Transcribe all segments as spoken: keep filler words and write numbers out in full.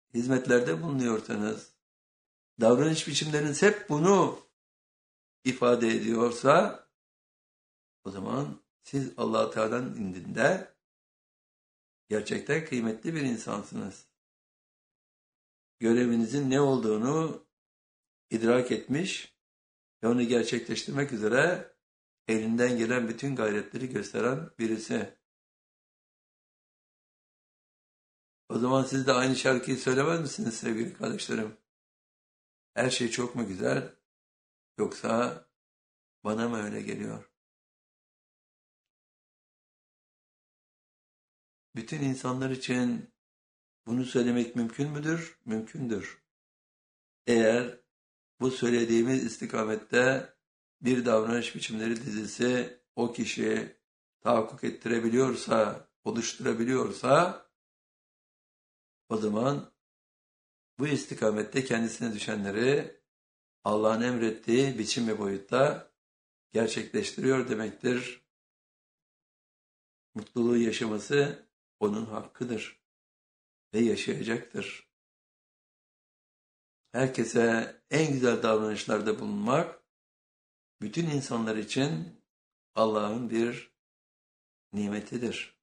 hizmetlerde bulunuyorsanız, davranış biçimleriniz hep bunu ifade ediyorsa, o zaman siz Allah-u Teala'nın indinde gerçekten kıymetli bir insansınız. Görevinizin ne olduğunu idrak etmiş ve onu gerçekleştirmek üzere elinden gelen bütün gayretleri gösteren birisi. O zaman siz de aynı şarkıyı söylemez misiniz sevgili kardeşlerim? Her şey çok mu güzel, yoksa bana mı öyle geliyor? Bütün insanlar için bunu söylemek mümkün müdür? Mümkündür. Eğer bu söylediğimiz istikamette bir davranış biçimleri dizisi o kişi tahakkuk ettirebiliyorsa, oluşturabiliyorsa, o zaman bu istikamette kendisine düşenleri Allah'ın emrettiği biçim ve boyutta gerçekleştiriyor demektir. Mutluluğu yaşaması onun hakkıdır ve yaşayacaktır. Herkese en güzel davranışlarda bulunmak, bütün insanlar için Allah'ın bir nimetidir.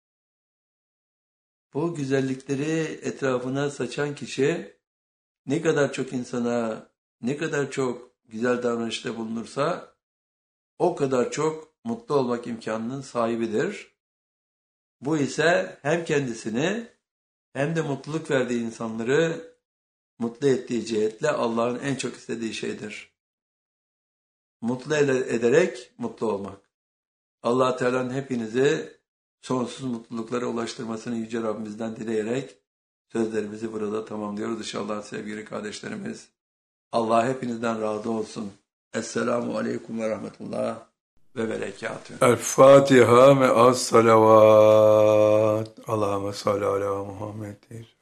Bu güzellikleri etrafına saçan kişi, ne kadar çok insana, ne kadar çok güzel davranışta bulunursa, o kadar çok mutlu olmak imkanının sahibidir. Bu ise hem kendisini hem de mutluluk verdiği insanları mutlu ettiği cihetle Allah'ın en çok istediği şeydir. Mutlu ederek mutlu olmak. Allah-u Teala'nın hepinizi sonsuz mutluluklara ulaştırmasını Yüce Rabbimizden dileyerek sözlerimizi burada tamamlıyoruz inşallah sevgili kardeşlerimiz. Allah hepinizden razı olsun. Esselamu Aleyküm ve Rahmetullah ve Berekatühü. El-Fatiha ve as-salavat. Allahümme salli ala Muhammed.